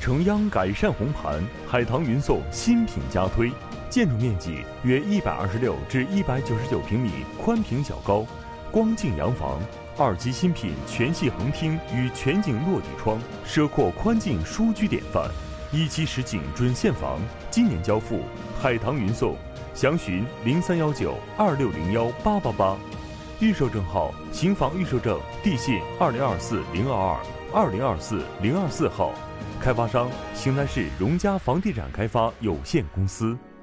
承央改善红盘，海棠云颂新品加推，建筑面积约126至199平米，宽平小高，光净洋房，2级新品全系横厅与全景落地窗，奢阔宽进舒居典范，1期实景准现房，今年交付，海棠云颂，详询031926018888，预售证号：刑房预售证，地信2024-022、2024-024号，开发商：邢台市荣嘉房地产开发有限公司。